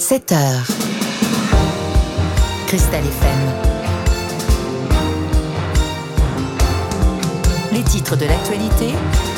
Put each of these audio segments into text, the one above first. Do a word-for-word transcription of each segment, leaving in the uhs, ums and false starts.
sept heures. Cristal F M. Les titres de l'actualité.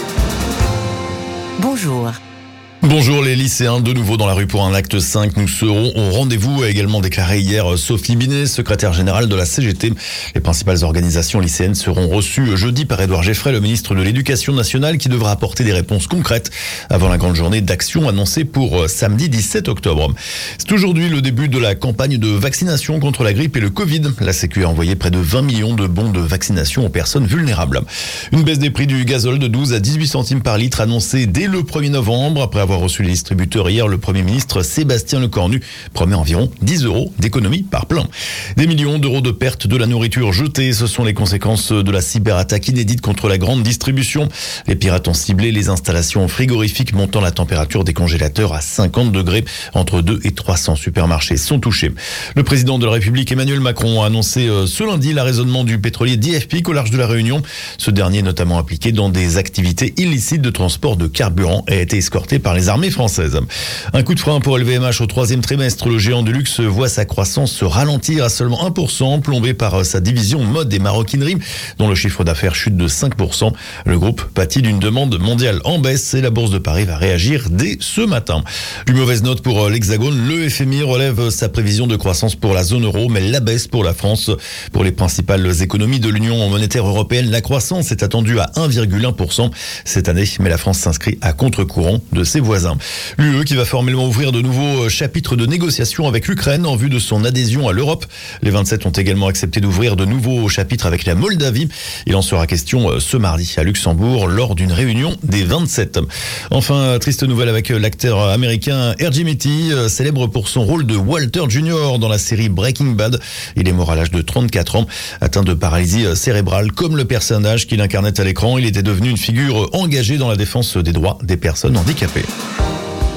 Bonjour. Bonjour les lycéens, de nouveau dans la rue pour un acte cinq. Nous serons au rendez-vous, a également déclaré hier Sophie Binet, secrétaire générale de la C G T. Les principales organisations lycéennes seront reçues jeudi par Édouard Geffray, le ministre de l'Éducation nationale, qui devra apporter des réponses concrètes avant la grande journée d'action annoncée pour samedi dix-sept octobre. C'est aujourd'hui le début de la campagne de vaccination contre la grippe et le Covid. La Sécu a envoyé près de vingt millions de bons de vaccination aux personnes vulnérables. Une baisse des prix du gazole de douze à dix-huit centimes par litre annoncée dès le premier novembre. Après avoir reçu les distributeurs hier, le Premier ministre Sébastien Lecornu promet environ dix euros d'économie par plein. Des millions d'euros de pertes de la nourriture jetée, ce sont les conséquences de la cyberattaque inédite contre la grande distribution. Les pirates ont ciblé les installations frigorifiques, montant la température des congélateurs à cinquante degrés. Entre deux et trois cents supermarchés sont touchés. Le président de la République Emmanuel Macron a annoncé ce lundi l'arraisonnement du pétrolier D F P au large de la Réunion. Ce dernier, notamment impliqué dans des activités illicites de transport de carburant, a été escorté par les armées françaises. Un coup de frein pour L V M H au troisième trimestre. Le géant du luxe voit sa croissance se ralentir à seulement un pour cent, plombé par sa division mode et maroquinerie, dont le chiffre d'affaires chute de cinq pour cent. Le groupe pâtit d'une demande mondiale en baisse et la bourse de Paris va réagir dès ce matin. Une mauvaise note pour l'Hexagone. Le F M I relève sa prévision de croissance pour la zone euro, mais la baisse pour la France. Pour les principales économies de l'Union monétaire européenne, la croissance est attendue à un virgule un pour cent cette année, mais la France s'inscrit à contre-courant de ses voisins. L'U E qui va formellement ouvrir de nouveaux chapitres de négociations avec l'Ukraine en vue de son adhésion à l'Europe. Les vingt-sept ont également accepté d'ouvrir de nouveaux chapitres avec la Moldavie. Il en sera question ce mardi à Luxembourg lors d'une réunion des vingt-sept. Enfin, triste nouvelle avec l'acteur américain R J Mitte, célèbre pour son rôle de Walter Junior dans la série Breaking Bad. Il est mort à l'âge de trente-quatre ans, atteint de paralysie cérébrale. Comme le personnage qu'il incarnait à l'écran, il était devenu une figure engagée dans la défense des droits des personnes handicapées.